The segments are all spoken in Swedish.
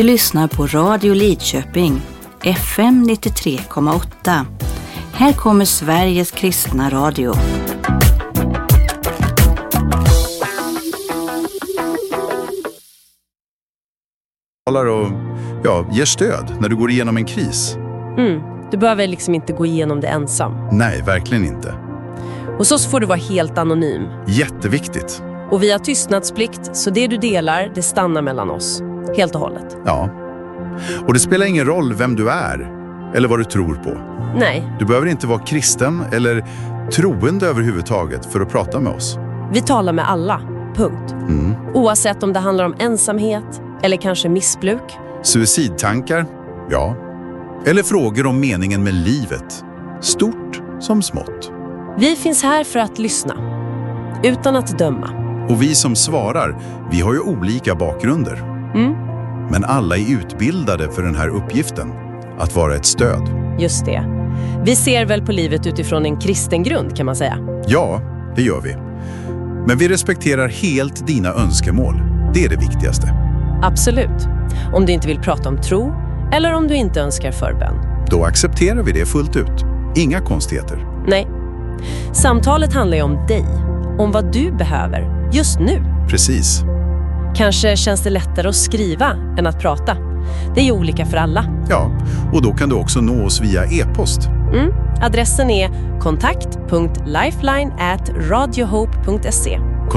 Du lyssnar på Radio Lidköping, FM 93,8. Här kommer Sveriges kristna radio. Och ger stöd när du går igenom en kris. Du behöver liksom inte gå igenom det ensam. Nej, verkligen inte. Hos oss får du vara helt anonym. Jätteviktigt. Och vi har tystnadsplikt, så det du delar, det stannar mellan oss. Helt och hållet. Ja. Och det spelar ingen roll vem du är eller vad du tror på. Nej. Du behöver inte vara kristen eller troende överhuvudtaget för att prata med oss. Vi talar med alla. Punkt. Oavsett om det handlar om ensamhet eller kanske missbruk. Suicidtankar, ja. Eller frågor om meningen med livet. Stort som smått. Vi finns här för att lyssna. Utan att döma. Och vi som svarar, vi har ju olika bakgrunder. Men alla är utbildade för den här uppgiften. Att vara ett stöd. Just det. Vi ser väl på livet utifrån en kristen grund, kan man säga. Ja, det gör vi. Men vi respekterar helt dina önskemål. Det är det viktigaste. Absolut. Om du inte vill prata om tro eller om du inte önskar förbön. Då accepterar vi det fullt ut. Inga konstigheter. Nej. Samtalet handlar ju om dig. Om vad du behöver just nu. Precis. Kanske känns det lättare att skriva än att prata. Det är ju olika för alla. Ja, och då kan du också nå oss via e-post. Adressen är kontakt.lifeline@radiohope.se.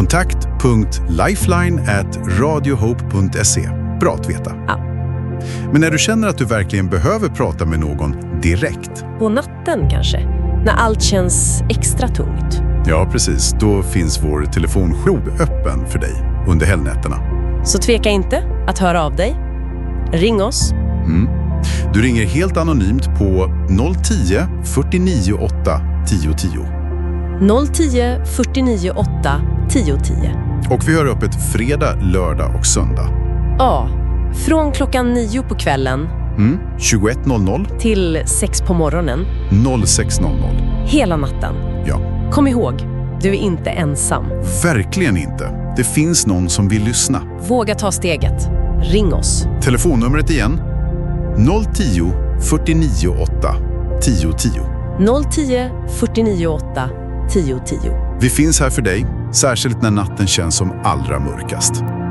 kontakt.lifeline@radiohope.se. Bra att veta. Ja. Men när du känner att du verkligen behöver prata med någon direkt. På natten kanske, när allt känns extra tungt. Ja, precis. Då finns vår telefonjour öppen för dig under helgnätterna. Så tveka inte att höra av dig. Ring oss. Du ringer helt anonymt på 010 49 8 10 10. 010 49 8 10 10. Och vi har öppet fredag, lördag och söndag. Ja, från klockan 9 på kvällen 21.00 till 6 på morgonen 06.00. hela natten. Ja. Kom ihåg, du är inte ensam. Verkligen inte. Det finns någon som vill lyssna. Våga ta steget. Ring oss. Telefonnumret igen 010 49 8 10 10. 010 49 8 10 10. Vi finns här för dig, särskilt när natten känns som allra mörkast.